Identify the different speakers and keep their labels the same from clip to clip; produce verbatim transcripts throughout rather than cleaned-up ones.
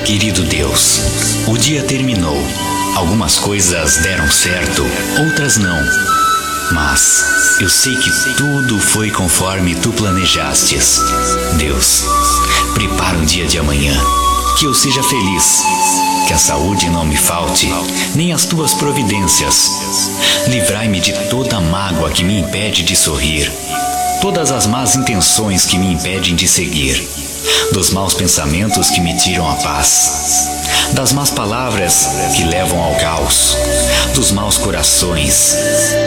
Speaker 1: Querido Deus, o dia terminou. Algumas coisas deram certo, outras não. Mas eu sei que tudo foi conforme tu planejastes. Deus, prepara o dia de amanhã, que eu seja feliz, que a saúde não me falte, nem as tuas providências. Livrai-me de toda mágoa que me impede de sorrir, todas as más intenções que me impedem de seguir, dos maus pensamentos que me tiram a paz, das más palavras que levam ao caos, dos maus corações.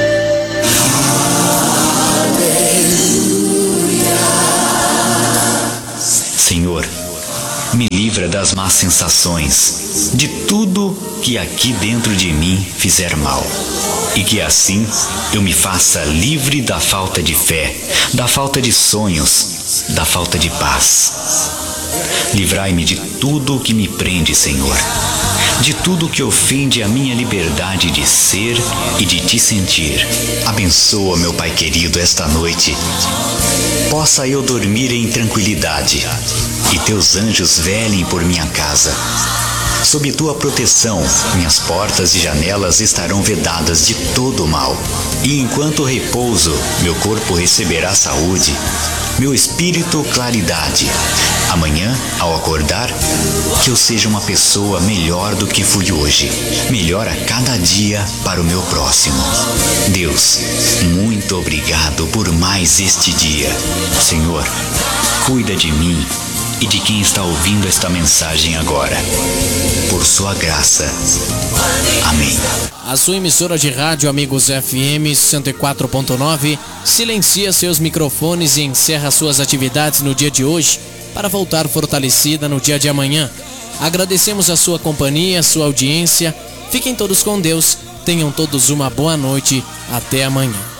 Speaker 1: Senhor, me livra das más sensações, de tudo que aqui dentro de mim fizer mal, e que assim eu me faça livre da falta de fé, da falta de sonhos, da falta de paz. Livrai-me de tudo o que me prende, Senhor, de tudo que ofende a minha liberdade de ser e de te sentir. Abençoa, meu Pai querido, esta noite. Possa eu dormir em tranquilidade e teus anjos velem por minha casa. Sob tua proteção, minhas portas e janelas estarão vedadas de todo o mal. E enquanto repouso, meu corpo receberá saúde, meu espírito claridade. Amanhã, ao acordar, que eu seja uma pessoa melhor do que fui hoje, melhor a cada dia para o meu próximo. Deus, muito obrigado por mais este dia. Senhor, cuida de mim e de quem está ouvindo esta mensagem agora. Por sua graça. Amém.
Speaker 2: A sua emissora de rádio Amigos F M cento e quatro ponto nove silencia seus microfones e encerra suas atividades no dia de hoje para voltar fortalecida no dia de amanhã. Agradecemos a sua companhia, a sua audiência. Fiquem todos com Deus. Tenham todos uma boa noite. Até amanhã.